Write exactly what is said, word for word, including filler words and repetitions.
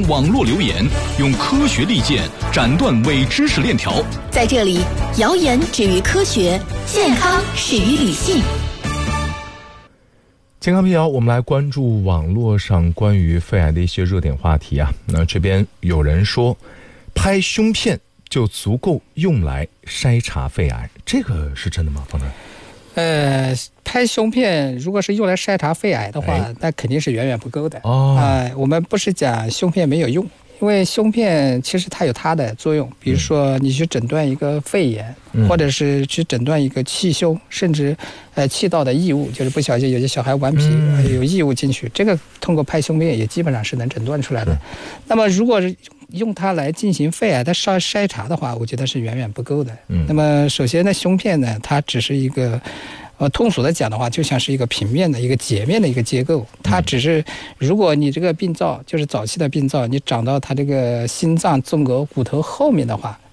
通网络留言，用科学利剑斩断伪知识链条。 在这里，谣言止于科学，健康始于理性。 健康辟谣，我们来关注网络上关于肺癌的一些热点话题啊。那这边有人说，拍胸片就足够用来筛查肺癌，这个是真的吗？方正？ 呃，拍胸片如果是用来筛查肺癌的话， 哎、 那肯定是远远不够的。 哦， 呃，我们不是讲胸片没有用，因为胸片其实它有它的作用，比如说你去诊断一个肺炎，嗯、或者是去诊断一个气胸，甚至呃气道的异物，就是不小心有些小孩顽皮、嗯、有异物进去，这个通过拍胸片也基本上是能诊断出来的。那么如果是用它来进行肺癌的筛筛查的话，我觉得是远远不够的。嗯，那么首先呢，胸片呢，它只是一个，呃，通俗的讲的话，就像是一个平面的一个截面的一个结构。它只是，如果你这个病灶就是早期的病灶，你长到它这个心脏、纵隔、骨头后面的话，